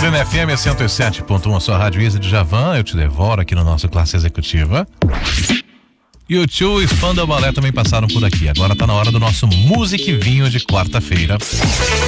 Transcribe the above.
Londrina FM 107.1, a sua rádio Easy de Javan. Eu te devoro aqui no nosso Classe Executiva. E o Tio e Spandau Ballet também passaram por aqui. Agora tá na hora do nosso Music Vinho de quarta-feira.